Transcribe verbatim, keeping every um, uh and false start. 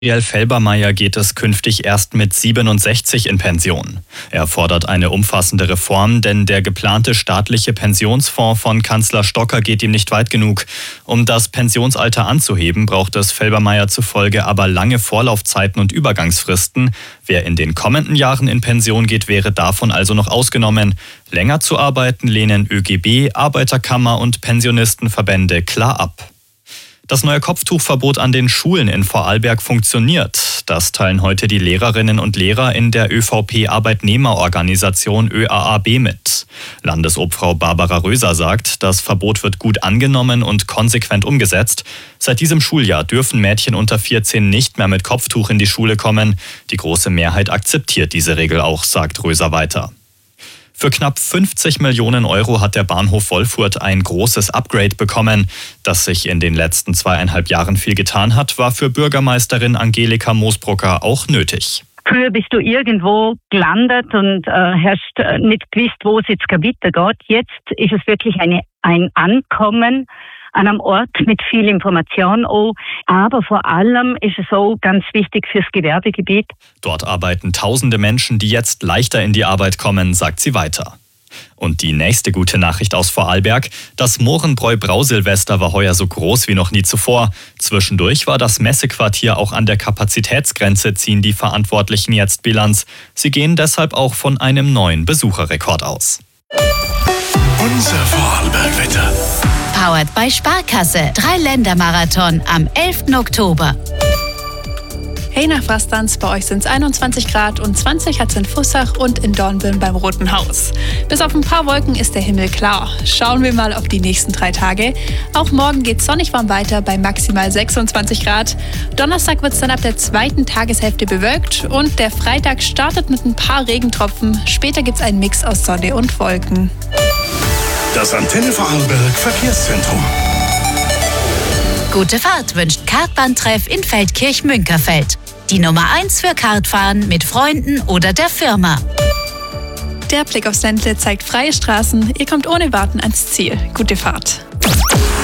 Gabriel Felbermayr geht es künftig erst mit siebenundsechzig in Pension. Er fordert eine umfassende Reform, denn der geplante staatliche Pensionsfonds von Kanzler Stocker geht ihm nicht weit genug. Um das Pensionsalter anzuheben, braucht es Felbermayr zufolge aber lange Vorlaufzeiten und Übergangsfristen. Wer in den kommenden Jahren in Pension geht, wäre davon also noch ausgenommen. Länger zu arbeiten lehnen ÖGB, Arbeiterkammer und Pensionistenverbände klar ab. Das neue Kopftuchverbot an den Schulen in Vorarlberg funktioniert. Das teilen heute die Lehrerinnen und Lehrer in der ÖVP-Arbeitnehmerorganisation Ö A A B mit. Landesobfrau Barbara Röser sagt, das Verbot wird gut angenommen und konsequent umgesetzt. Seit diesem Schuljahr dürfen Mädchen unter vierzehn nicht mehr mit Kopftuch in die Schule kommen. Die große Mehrheit akzeptiert diese Regel auch, sagt Röser weiter. Für knapp fünfzig Millionen Euro hat der Bahnhof Wolfurt ein großes Upgrade bekommen. Dass sich in den letzten zweieinhalb Jahren viel getan hat, war für Bürgermeisterin Angelika Moosbrucker auch nötig. Früher bist du irgendwo gelandet und äh, hast äh, nicht gewusst, wo es jetzt weitergeht. Jetzt ist es wirklich eine, ein Ankommen an einem Ort mit viel Information auch. Aber vor allem ist es auch ganz wichtig fürs Gewerbegebiet. Dort arbeiten tausende Menschen, die jetzt leichter in die Arbeit kommen, sagt sie weiter. Und die nächste gute Nachricht aus Vorarlberg: Das Mohrenbräu Brausilvester war heuer so groß wie noch nie zuvor. Zwischendurch war das Messequartier auch an der Kapazitätsgrenze, ziehen die Verantwortlichen jetzt Bilanz. Sie gehen deshalb auch von einem neuen Besucherrekord aus. Unser Vorarlberg-Wetter. Powered by Sparkasse. Drei-Länder-Marathon am elften Oktober. Hey nach Frastanz, bei euch sind es einundzwanzig Grad und zwanzig hat es in Fussach und in Dornbirn beim Roten Haus. Bis auf ein paar Wolken ist der Himmel klar. Schauen wir mal auf die nächsten drei Tage. Auch morgen geht sonnig warm weiter bei maximal sechsundzwanzig Grad. Donnerstag wird es dann ab der zweiten Tageshälfte bewölkt und der Freitag startet mit ein paar Regentropfen. Später gibt es einen Mix aus Sonne und Wolken. Das Antenne Vorarlberg Verkehrszentrum. Gute Fahrt wünscht Kartbahntreff in Feldkirch-Münkerfeld. Die Nummer eins für Kartfahren mit Freunden oder der Firma. Der Blick aufs Ländle zeigt freie Straßen. Ihr kommt ohne Warten ans Ziel. Gute Fahrt.